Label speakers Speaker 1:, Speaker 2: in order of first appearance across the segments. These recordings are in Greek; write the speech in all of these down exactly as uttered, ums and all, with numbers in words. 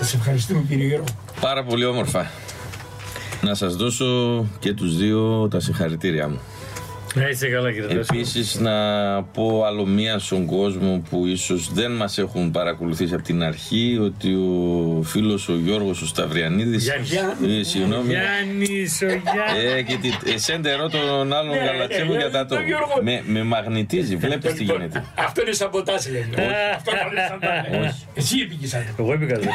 Speaker 1: Σας ευχαριστούμε κύριε Γιώργο.
Speaker 2: Πάρα πολύ όμορφα. Να σας δώσω και τους δύο τα συγχαρητήριά μου.
Speaker 3: Να είστε καλά κύριε Τάσο.
Speaker 2: Επίσης να πω άλλο μία στον κόσμο που ίσως δεν μας έχουν παρακολουθήσει από την αρχή, ότι ο φίλος ο Γιώργος ο Σταυριανίδης, ε, συγγνώμη,
Speaker 3: Γιάννης ο Γιάννης,
Speaker 2: ε, και τη, εσέντερο τον άλλον γαλατσέβο για τα τόπο. Με, με μαγνητίζει, βλέπεις τι γίνεται.
Speaker 1: Αυτό είναι σαμποτάζ λέει. Αυτό είναι σαμποτάζ. Εσύ επικήσατε.
Speaker 3: εγώ είπα καλά.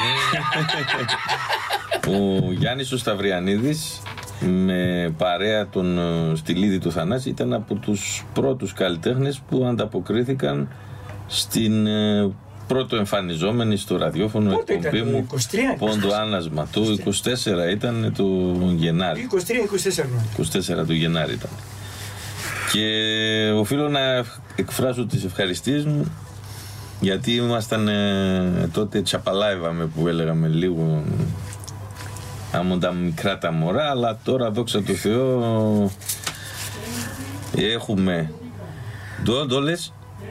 Speaker 2: Ο Γιάννης ο Σταυριανίδης με παρέα τον Στυλίδη του Θανάση ήταν από τους πρώτους καλλιτέχνες που ανταποκρίθηκαν στην ε, πρώτο εμφανιζόμενη στο ραδιόφωνο εκπομπή μου Πόντο Άνασμα. Το είκοσι τέσσερα ήταν το Γενάρη.
Speaker 1: είκοσι τρία είκοσι τέσσερα
Speaker 2: είκοσι τέσσερα του Γενάρη ήταν. Και οφείλω να εκφράσω τις ευχαριστίες μου, γιατί ήμασταν ε, τότε τσαπαλάιβαμε που έλεγαμε λίγο άμον τα μικρά τα μωρά, αλλά τώρα δόξα τω Θεώ έχουμε ντόντολες.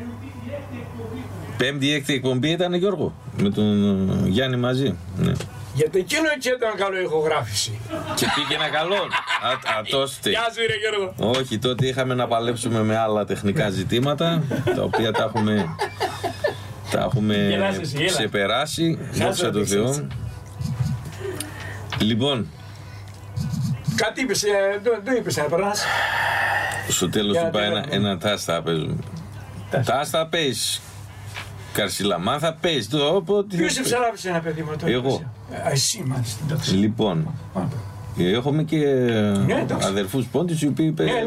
Speaker 2: Πέμπτη έκτη εκπομπή ήταν Γιώργο με τον Γιάννη μαζί, ναι.
Speaker 1: Γιατί εκείνο έτσι ήταν καλό ηχογράφηση.
Speaker 2: Και πήγε ένα καλό. Α, ατώστε.
Speaker 1: Γεια σου ρε Γιώργο.
Speaker 2: Όχι, τότε είχαμε να παλέψουμε με άλλα τεχνικά ζητήματα, τα οποία τα έχουμε, τα έχουμε ξεπεράσει, δόξα τω Θεώ. Λοιπόν,
Speaker 1: κάτι είπες, δεν είπες να περνάς.
Speaker 2: Στο τέλος είπα ένα, ένα τάστα παίζουμε. Τάστα παίζεις. Καρσιλαμά θα παίζεις.
Speaker 1: Ποιος σε ψαράβησε ένα παιδί μου τώρα?
Speaker 2: Εγώ.
Speaker 1: Εσύ μάλιστα.
Speaker 2: Λοιπόν, έχουμε και αδερφούς πόντους οι οποίοι παίζουν.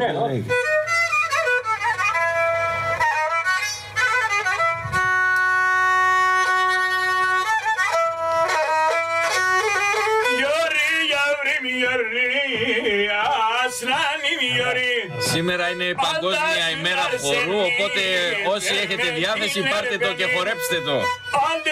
Speaker 2: Σήμερα είναι Παγκόσμια ημέρα χορού, οπότε όσοι έχετε διάθεση πάρτε το και χορέψτε το.